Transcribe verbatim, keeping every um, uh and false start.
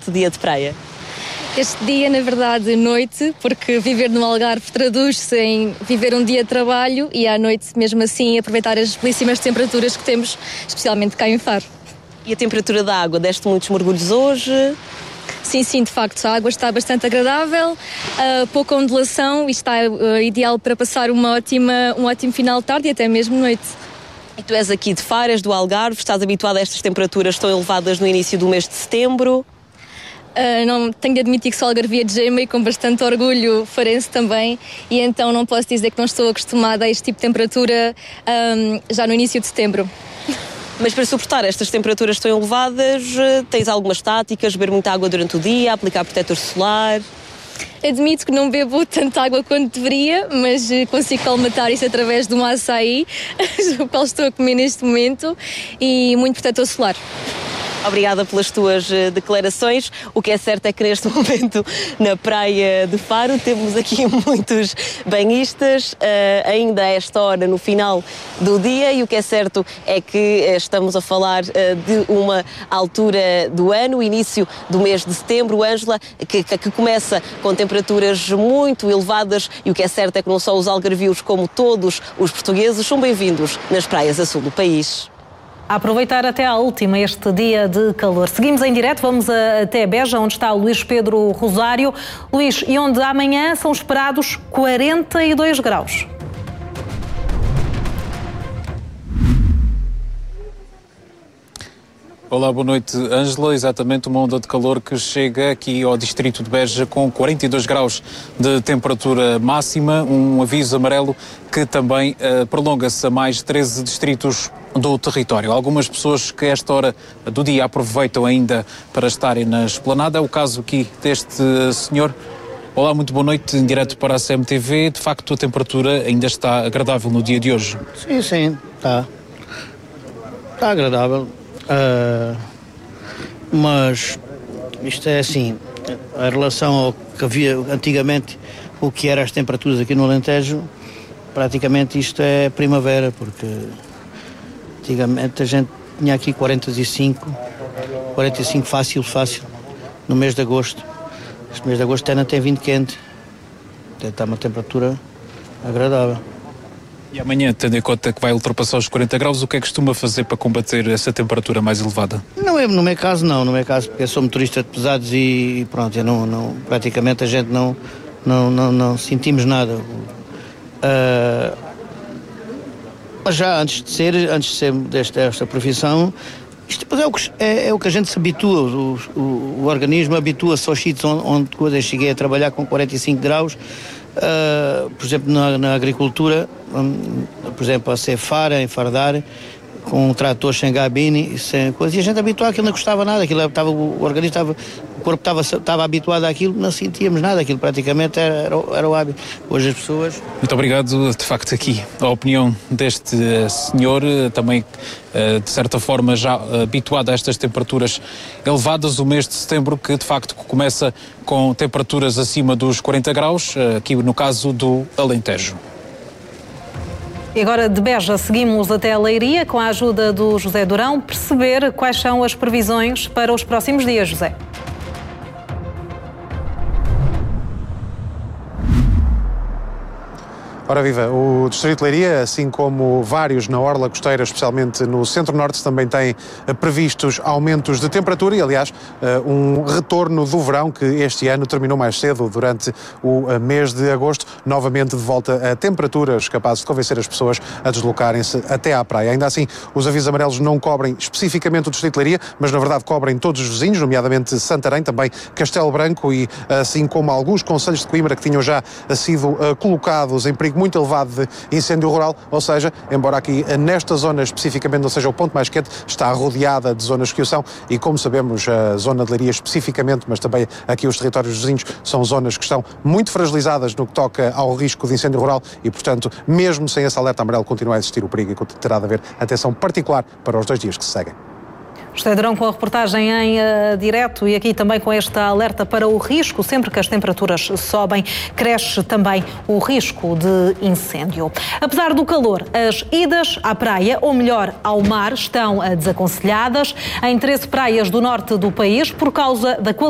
este dia de praia? Este dia, na verdade, noite, porque viver no Algarve traduz-se em viver um dia de trabalho e à noite, mesmo assim, aproveitar as belíssimas temperaturas que temos, especialmente cá em Faro. E a temperatura da água? Deste muitos mergulhos hoje? Sim, sim, de facto, a água está bastante agradável, uh, pouca ondulação e está uh, ideal para passar uma ótima, um ótimo final de tarde e até mesmo noite. E tu és aqui de Faro, és do Algarve, estás habituada a estas temperaturas tão elevadas no início do mês de setembro? Uh, não, tenho de admitir que sou algarvia de gema e com bastante orgulho farense também, e então não posso dizer que não estou acostumada a este tipo de temperatura um, já no início de setembro. Mas para suportar estas temperaturas tão elevadas, tens algumas táticas, beber muita água durante o dia, aplicar protetor solar? Admito que não bebo tanta água quanto deveria, mas consigo colmatar isso através de um açaí, o qual estou a comer neste momento, e muito protetor solar. Obrigada pelas tuas declarações. O que é certo é que neste momento na praia de Faro temos aqui muitos banhistas, uh, ainda a esta hora no final do dia, e o que é certo é que estamos a falar uh, de uma altura do ano, o início do mês de setembro, Ângela, que, que começa com temperaturas muito elevadas, e o que é certo é que não só os algarvios como todos os portugueses são bem-vindos nas praias a sul do país. A aproveitar até à última este dia de calor. Seguimos em direto, vamos a, até Beja, onde está o Luís Pedro Rosário. Luís, e onde amanhã são esperados quarenta e dois graus. Olá, boa noite, Ângela. Exatamente, uma onda de calor que chega aqui ao distrito de Beja com quarenta e dois graus de temperatura máxima, um aviso amarelo que também uh, prolonga-se a mais treze distritos do território. Algumas pessoas que a esta hora do dia aproveitam ainda para estarem na esplanada. É o caso aqui deste senhor. Olá, muito boa noite, em direto para a C M T V. De facto, a temperatura ainda está agradável no dia de hoje? Sim, sim, está. Está agradável. Uh, mas isto é assim, em relação ao que havia antigamente, o que eram as temperaturas aqui no Alentejo, praticamente isto é primavera, porque antigamente a gente tinha aqui quarenta e cinco, quarenta e cinco fácil, fácil, no mês de agosto. Este mês de agosto ainda tem vindo quente, está uma temperatura agradável. E amanhã, tendo em conta que vai ultrapassar os quarenta graus, o que é que costuma fazer para combater essa temperatura mais elevada? Não é, no meu caso não, no meu caso, porque eu sou motorista de pesados e pronto, eu não, não, praticamente a gente não, não, não, não sentimos nada. Uh, mas já antes de ser, antes de ser desta, desta profissão, isto é o, que, é, é o que a gente se habitua, o, o, o organismo habitua-se aos sítios onde, onde quando eu cheguei a trabalhar com quarenta e cinco graus, Uh, por exemplo, na, na agricultura, um, por exemplo, a cefar, a enfardar, com um trator sem gabine, sem coisa, e a gente habituou àquilo, não gostava nada, aquilo estava, o organismo estava, o corpo estava, estava habituado àquilo, não sentíamos nada, aquilo praticamente era, era, era o hábito. Hoje as pessoas... Muito obrigado, de facto, aqui a opinião deste uh, senhor, uh, também uh, de certa forma já uh, habituado a estas temperaturas elevadas, o mês de setembro que de facto começa com temperaturas acima dos quarenta graus, uh, aqui no caso do Alentejo. E agora de Beja seguimos até a Leiria com a ajuda do José Durão, perceber quais são as previsões para os próximos dias, José. Ora viva, o Distrito de Leiria, assim como vários na orla costeira, especialmente no centro-norte, também tem previstos aumentos de temperatura e, aliás, um retorno do verão que este ano terminou mais cedo, durante o mês de agosto, novamente de volta a temperaturas capazes de convencer as pessoas a deslocarem-se até à praia. Ainda assim, os avisos amarelos não cobrem especificamente o Distrito de Leiria, mas na verdade cobrem todos os vizinhos, nomeadamente Santarém, também Castelo Branco e assim como alguns concelhos de Coimbra que tinham já sido colocados em perigo muito elevado de incêndio rural, ou seja, embora aqui nesta zona especificamente não seja o ponto mais quente, está rodeada de zonas que o são e, como sabemos, a zona de Leiria especificamente, mas também aqui os territórios vizinhos, são zonas que estão muito fragilizadas no que toca ao risco de incêndio rural e, portanto, mesmo sem esse alerta amarelo, continua a existir o perigo e terá de haver atenção particular para os dois dias que se seguem. José Durão com a reportagem em uh, direto e aqui também com este alerta para o risco. Sempre que as temperaturas sobem, cresce também o risco de incêndio. Apesar do calor, as idas à praia, ou melhor, ao mar, estão uh, desaconselhadas em treze praias do norte do país por causa da qualidade